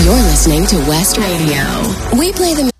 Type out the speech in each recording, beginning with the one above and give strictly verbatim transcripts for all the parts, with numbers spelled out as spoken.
You're listening to West Radio. We play the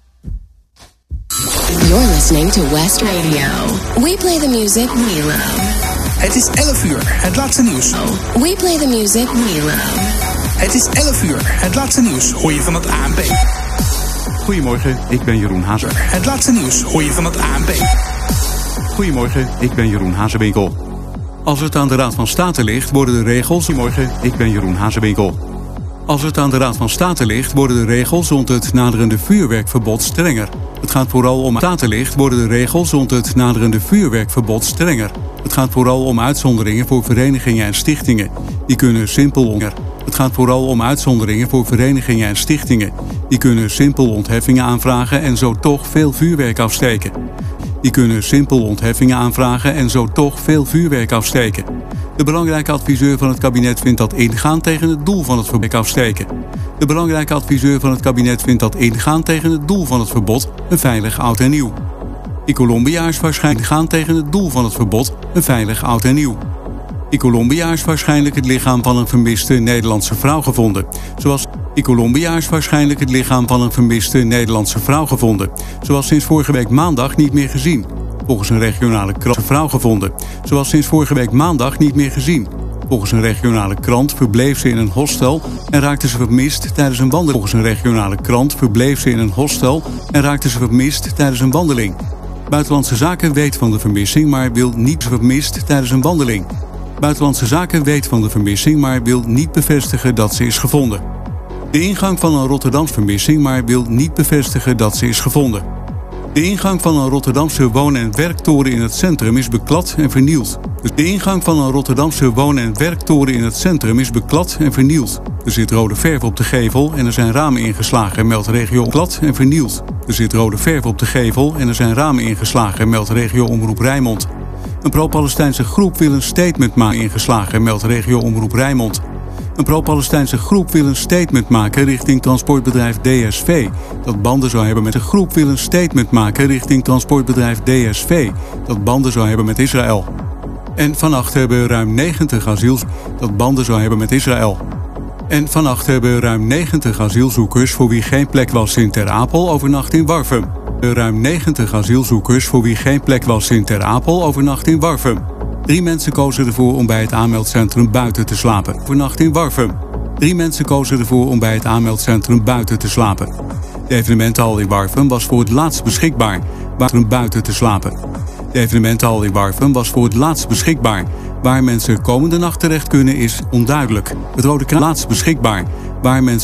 You're listening to West Radio. We play the music we love. Het is elf uur, het laatste nieuws. We play the music we love. Het is elf uur, het laatste nieuws hoor je van het A N P. Goedemorgen, ik ben Jeroen Hazen. Het laatste nieuws hoor je van het A N P. Goedemorgen, ik ben Jeroen Hazewinkel. Als het aan de Raad van State ligt, worden de regels... Goedemorgen, ik ben Jeroen Hazewinkel. Als het aan de Raad van State ligt, worden de regels rond het naderende vuurwerkverbod strenger. Het gaat vooral om State ligt, worden de regels rond het naderende vuurwerkverbod strenger. Het gaat vooral om uitzonderingen voor verenigingen en stichtingen. Die kunnen simpel onder. Het gaat vooral om uitzonderingen voor verenigingen en stichtingen. Die kunnen simpel ontheffingen aanvragen en zo toch veel vuurwerk afsteken. Die kunnen simpel ontheffingen aanvragen en zo toch veel vuurwerk afsteken. De belangrijke adviseur van het kabinet vindt dat ingaan tegen het doel van het verbod afsteken. De belangrijke adviseur van het kabinet vindt dat ingaan tegen het doel van het verbod een veilig oud en nieuw. In Colombia is waarschijnlijk gaan tegen het doel van het verbod een veilig oud en nieuw. In Colombia is waarschijnlijk het lichaam van een vermiste Nederlandse vrouw gevonden. Zoals in Colombia is waarschijnlijk het lichaam van een vermiste Nederlandse vrouw gevonden. Zoals sinds vorige week maandag niet meer gezien. Volgens een regionale krant vrouw gevonden. Zoals sinds vorige week maandag niet meer gezien. Volgens een regionale krant verbleef ze in een hostel en raakte ze vermist tijdens een wandeling. Volgens een regionale krant verbleef ze in een hostel en raakte ze vermist tijdens een wandeling. Buitenlandse Zaken weet van de vermissing, maar wil niet vermist tijdens een wandeling. Buitenlandse Zaken weet van de vermissing, maar wil niet bevestigen dat ze is gevonden. De ingang van een Rotterdamse vermissing, maar wil niet bevestigen dat ze is gevonden. De ingang van een Rotterdamse woon- en werktoren in het centrum is beklad en vernield. De ingang van een Rotterdamse woon- en werktoren in het centrum is beklad en vernield. Er zit rode verf op de gevel en er zijn ramen ingeslagen, meldt regio beklad en vernield. Er zit rode verf op de gevel en er zijn ramen ingeslagen, meldt regio Omroep Rijnmond. Een pro-Palestijnse groep wil een statement maken ingeslagen, meldt regio Omroep Rijnmond. Een pro-Palestijnse groep wil een statement maken richting transportbedrijf D S V. Dat banden zou hebben met de groep wil een statement maken richting transportbedrijf D S V. Dat banden zou hebben met Israël. En vannacht hebben ruim negentig asiels dat banden zou hebben met Israël. En vannacht hebben ruim negentig asielzoekers voor wie geen plek was in Ter Apel overnacht in Warffum. Ruim negentig asielzoekers voor wie geen plek was in Ter Apel overnacht in Warffum. Drie mensen kozen ervoor om bij het aanmeldcentrum buiten te slapen. Overnacht in Warffum. Drie mensen kozen ervoor om bij het aanmeldcentrum buiten te slapen. De evenementenhal in Warffum was voor het laatst beschikbaar. Waar buiten te slapen. De evenementenhal in Warffum was voor het laatst beschikbaar. Waar mensen komende nacht terecht kunnen is onduidelijk. Het Rode Kruis laatst beschikbaar. Waar mensen